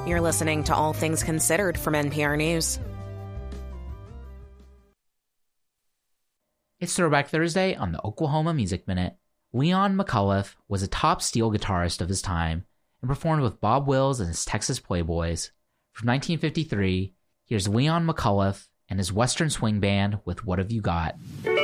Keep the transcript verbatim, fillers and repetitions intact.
You're listening to All Things Considered from N P R News. It's Throwback Thursday on the Oklahoma Music Minute. Leon McAuliffe was a top steel guitarist of his time and performed with Bob Wills and his Texas Playboys. From nineteen fifty-three, here's Leon McAuliffe and his Western Swing Band with What Have You Got?